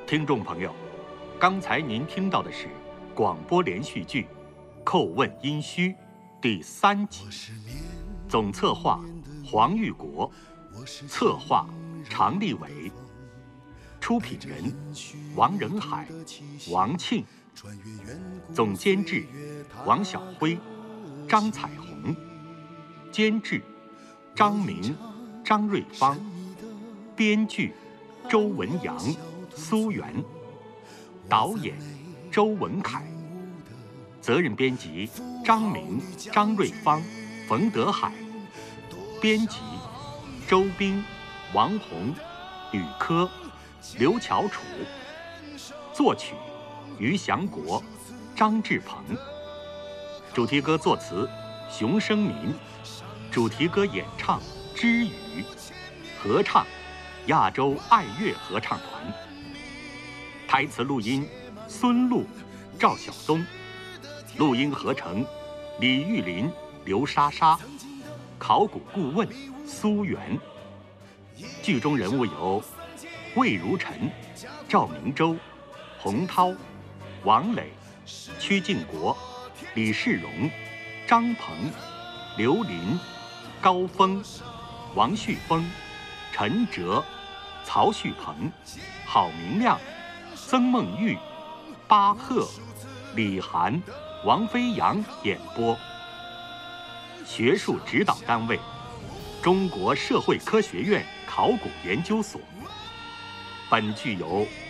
听众朋友，刚才您听到的是广播连续剧《叩问殷墟》第3集，总策划黄玉国，策划常立伟，出品人王仁海、王庆，总监制王晓辉、张彩虹，监制张明、张瑞芳，编剧周文阳、苏源，导演周文凯，责任编辑张明、张瑞芳、冯德海，编辑周斌、王红、吕科、刘乔楚，作曲于祥国、张志鹏，主题歌作词熊生民，主题歌演唱知雨，合唱亚洲爱乐合唱团，台词录音孙璐、赵晓东，录音合成李玉林、刘莎莎，考古顾问苏源。剧中人物有魏如辰、赵明洲、洪涛、王磊、曲靖国、李世荣、张鹏、刘林、高峰、王旭峰、陈哲、曹旭鹏、郝明亮、曾梦玉、巴赫、李涵、王飞扬演播。学术指导单位：中国社会科学院考古研究所。本剧由